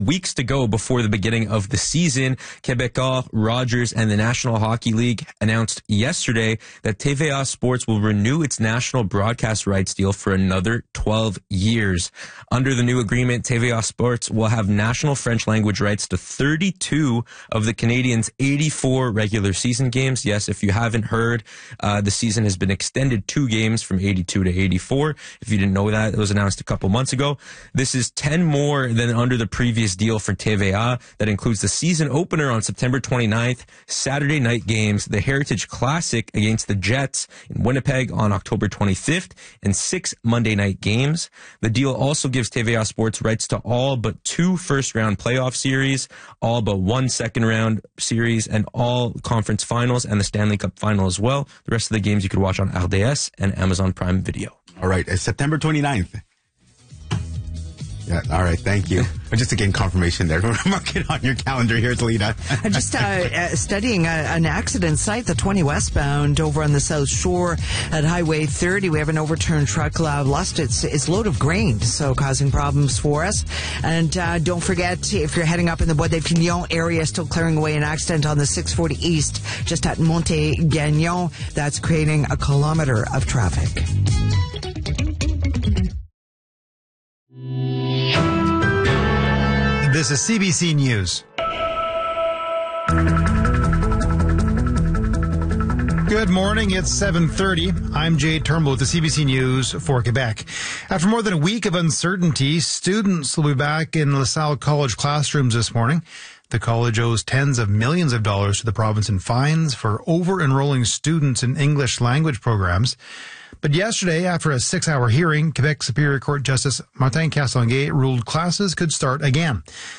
weeks to go before the beginning of the season, Québécois, Rogers, and the National Hockey League announced yesterday that TVA Sports will renew its national broadcast rights deal for another 12 years. Under the new agreement, TVA Sports will have national French language rights to 32 of the Canadians' 84 regular season games. Yes, if you haven't heard, the season has been extended 2 games from 82 to 84. If you didn't know that, it was announced a couple months ago. This is 10 more than under the previous deal for TVA that includes the season opener on September 29th, Saturday night games, the Heritage Classic against the Jets in Winnipeg on October 25th, and 6 Monday night games. The deal also gives TVA Sports rights to all but 2 first-round playoff series, all but 1 second-round series, and all conference finals and the Stanley Cup final as well. The rest of the games you could watch on RDS and Amazon Prime Video. All right, it's September 29th. Yeah, all right, thank you. Just to gain confirmation there. Mark it on your calendar. Here's Lita. I'm just studying an accident site, the 20 westbound over on the South Shore at Highway 30. We have an overturned truck lost its load of grain, so causing problems for us. And don't forget, if you're heading up in the Bois des Pignons area, still clearing away an accident on the 640 East, just at Monte-Gagnon. That's creating a kilometer of traffic. This is CBC News. Good morning. It's 7:30. I'm Jay Turnbull with the CBC News for Quebec. After more than a week of uncertainty, students will be back in LaSalle College classrooms this morning. The college owes tens of millions of dollars to the province in fines for over-enrolling students in English language programs. But yesterday, after a 6-hour hearing, Quebec Superior Court Justice Martin Castonguay ruled classes could start again.